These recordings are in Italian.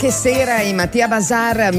Che sera in Mattia Bazar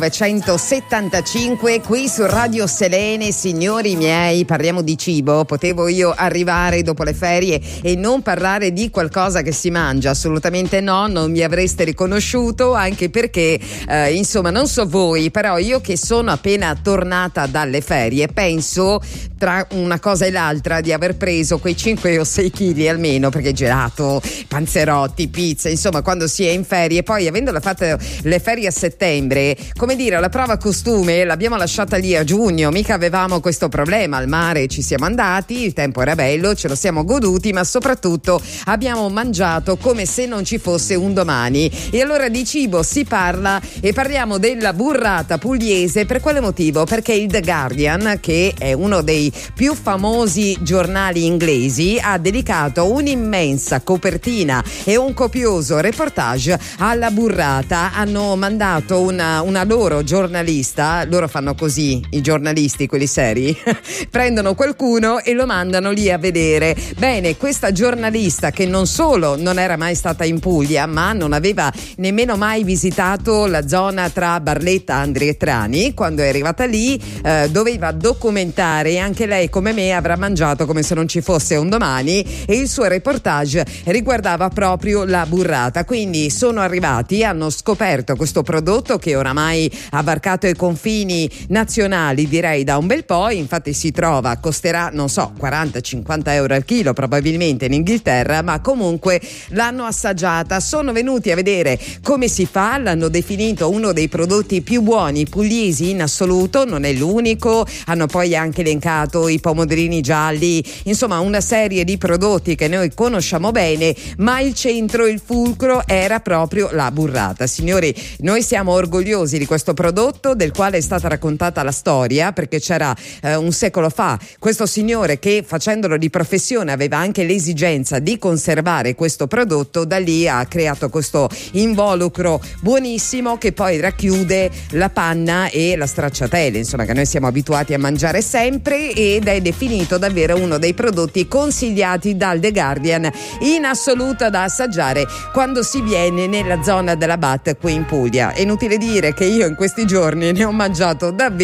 1975 qui su Radio Selene. Signori miei, parliamo di cibo. Potevo io arrivare dopo le ferie e non parlare di qualcosa che si mangia? Assolutamente no, non mi avreste riconosciuto, anche perché insomma non so voi, però io che sono appena tornata dalle ferie penso tra una cosa e l'altra di aver preso quei 5 o 6 kg almeno, perché gelato, panzerotti, pizza, insomma quando si è in ferie, poi avendola fatte le ferie a settembre, come dire, la prova costume l'abbiamo lasciata lì a giugno, mica avevamo questo problema, al mare ci siamo andati, il tempo era bello, ce lo siamo goduti, ma soprattutto abbiamo mangiato come se non ci fosse un domani. E allora di cibo si parla e parliamo della burrata pugliese. Per quale motivo? Perché il The Guardian, che è uno dei più famosi giornali inglesi, ha dedicato un'immensa copertina e un copioso reportage alla burrata. Hanno mandato una loro giornalista, loro fanno così i giornalisti, quelli seri prendono qualcuno e lo mandano lì a vedere. Bene, questa giornalista, che non solo non era mai stata in Puglia, ma non aveva nemmeno mai visitato la zona tra Barletta e Andrietrani, quando è arrivata lì doveva documentare, e anche lei come me avrà mangiato come se non ci fosse un domani, e il suo reportage riguardava proprio la burrata. Quindi sono arrivati, hanno scoperto questo prodotto che oramai ha varcato i confini nazionali, direi da un bel po'. Infatti si trova, costerà non so 40-50 euro al chilo probabilmente in Inghilterra, ma comunque l'hanno assaggiata, sono venuti a vedere come si fa, l'hanno definito uno dei prodotti più buoni pugliesi in assoluto, non è l'unico, hanno poi anche elencato i pomodorini gialli, insomma una serie di prodotti che noi conosciamo bene, ma il centro, il fulcro era proprio la burrata. Signori, noi siamo orgogliosi di questo prodotto, del quale è stata raccontata la storia, perché c'era un secolo fa questo signore che, facendolo di professione, aveva anche l'esigenza di conservare questo prodotto. Da lì ha creato questo involucro buonissimo che poi racchiude la panna e la stracciatella, insomma, che noi siamo abituati a mangiare sempre, ed è definito davvero uno dei prodotti consigliati dal The Guardian in assoluto da assaggiare quando si viene nella zona della Bat qui in Puglia. È inutile dire che io in questi giorni ne ho mangiato davvero